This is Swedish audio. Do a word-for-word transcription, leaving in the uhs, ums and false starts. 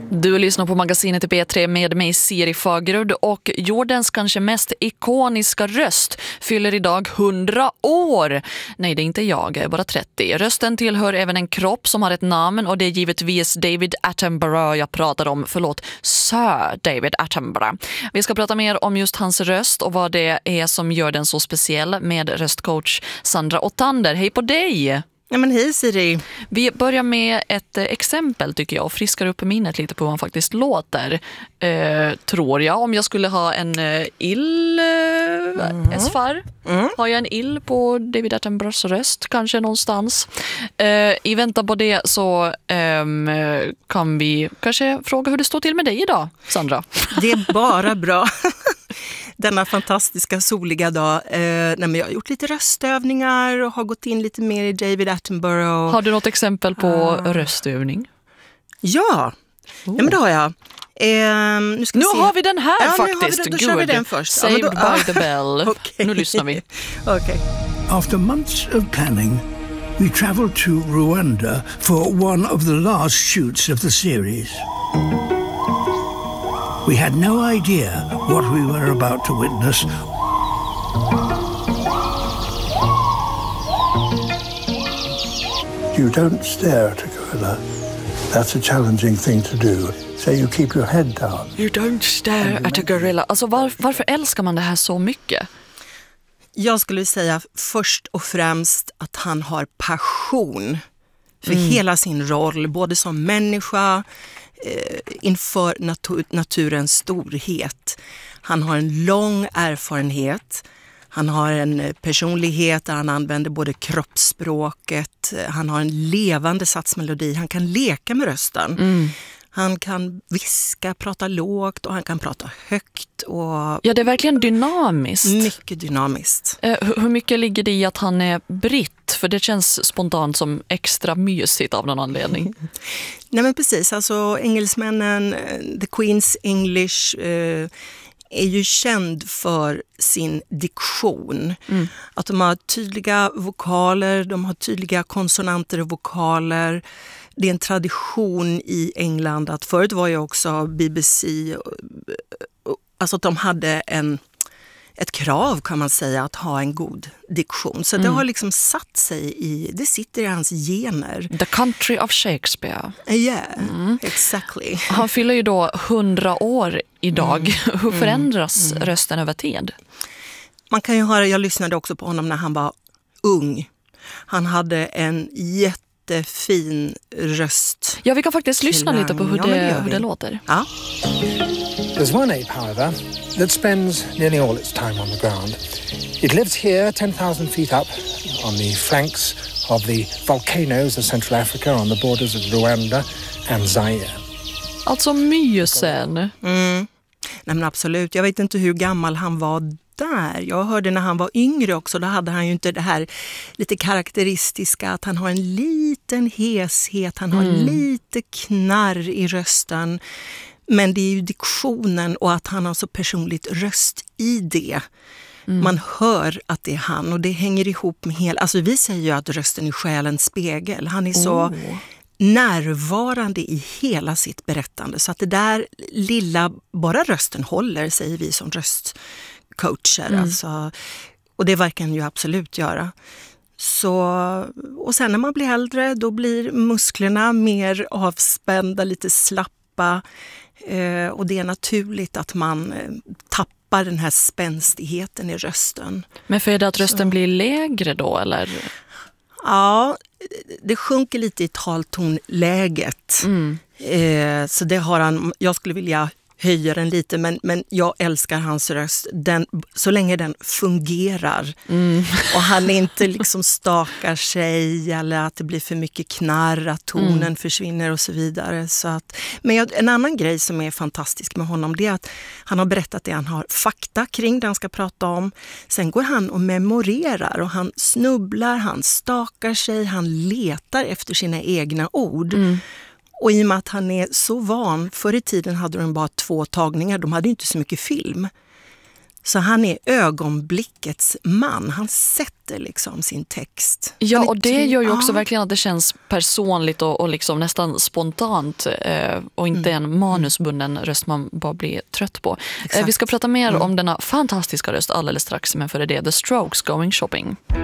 Du lyssnar på magasinet i P tre med mig Siri Fagerud, och jordens kanske mest ikoniska röst fyller idag hundra år. Nej, det är inte jag, jag är bara trettio. Rösten tillhör även en kropp som har ett namn, och det är givetvis David Attenborough jag pratar om. Förlåt, Sir David Attenborough. Vi ska prata mer om just hans röst och vad det är som gör den så speciell med röstcoach Sandra Ottander. Hej på dig! Ja, men hej Siri. Vi börjar med ett eh, exempel tycker jag, och friskar upp minnet lite på hur han faktiskt låter. Eh, tror jag, om jag skulle ha en eh, ill eh, mm. S-far. Mm. Har jag en ill på David Attenboroughs röst, kanske någonstans. Eh, I väntan på det så eh, kan vi kanske fråga hur det står till med dig idag, Sandra. Det är bara bra. Denna fantastiska soliga dag. Eh, nej, men jag har gjort lite röstövningar och har gått in lite mer i David Attenborough. Har du något exempel på uh. röstövning? Ja, oh. ja men det har jag. Eh, nu ska nu vi se. har vi den här ja, faktiskt. Nu har vi den. Då kör vi den först. Saved ja, då, by the bell. Okay. Nu lyssnar vi. Okay. After months of planning, we traveled to Rwanda for one of the last shoots of the series. We had no idea what we were about to witness. You don't stare at a gorilla. That's a challenging thing to do. So you keep your head down. You don't stare at a gorilla. Alltså var, varför älskar man det här så mycket? Jag skulle säga först och främst att han har passion för mm. hela sin roll, både som människa eh, inför natur, naturens storhet. Han har en lång erfarenhet. Han har en personlighet där han använder både kroppsspråket. Han har en levande satsmelodi. Han kan leka med rösten. Mm. Han kan viska, prata lågt, och han kan prata högt. Och ja, det är verkligen dynamiskt. Mycket dynamiskt. Eh, hur mycket ligger det i att han är britt? För det känns spontant som extra mysigt av någon anledning. Nej men precis, alltså engelsmännen, The Queen's English eh, är ju känd för sin diktion. Mm. Att de har tydliga vokaler, de har tydliga konsonanter och vokaler. Det är en tradition i England att förut var ju också B B C, alltså att de hade en, ett krav kan man säga att ha en god diktion. Så mm. det har liksom satt sig i, det sitter i hans gener. The country of Shakespeare. Yeah, mm. exactly. Han fyller ju då hundra år idag. Mm. Hur förändras mm. rösten över tid? Man kan ju höra, jag lyssnade också på honom när han var ung. Han hade en jätte fin röst. Ja, vi kan faktiskt lyssna lite på hur, ja, det, det hur det låter. Ja. There's one ape, however, that spends nearly all its time on the ground. It lives here ten thousand feet up on the flanks of the volcanoes of Central Africa, on the borders of Rwanda and Zaire. Alltså mysen. Mm. Nej, men absolut. Jag vet inte hur gammal han var där. Jag hörde när han var yngre också, då hade han ju inte det här lite karaktäristiska att han har en liten heshet, han har mm. lite knarr i rösten. Men det är ju diktionen och att han har så personligt röst i det. Mm. Man hör att det är han, och det hänger ihop med hela... Alltså vi säger ju att rösten är själens spegel. Han är så oh. närvarande i hela sitt berättande. Så att det där lilla, bara rösten håller, säger vi som röstcoacher. Mm. Alltså, och det verkar han ju absolut göra. Så, och sen när man blir äldre, då blir musklerna mer avspända, lite slappa. Eh, och det är naturligt att man eh, tappar den här spänstigheten i rösten. Men för är det att rösten Så. blir lägre då, eller? Ja, det sjunker lite i taltonläget. Mm. Eh, så det har han, jag skulle vilja höja den lite, men, men jag älskar hans röst. Den, så länge den fungerar. Mm. Och han inte liksom stakar sig eller att det blir för mycket knarr, att tonen mm. försvinner och så vidare. Så att, men jag, en annan grej som är fantastisk med honom, det är att han har berättat det han har fakta kring det han ska prata om. Sen går han och memorerar och han snubblar, han stakar sig, han letar efter sina egna ord. Mm. Och i och med att han är så van, förr i tiden hade de bara två tagningar, de hade ju inte så mycket film. Så han är ögonblickets man. Han sätter liksom sin text. Ja, och det gör ju också ja. verkligen att det känns personligt och, och liksom nästan spontant eh, och inte mm. en manusbunden röst man bara blir trött på. Eh, vi ska prata mer mm. om denna fantastiska röst alldeles strax, men före det The Strokes, Going Shopping.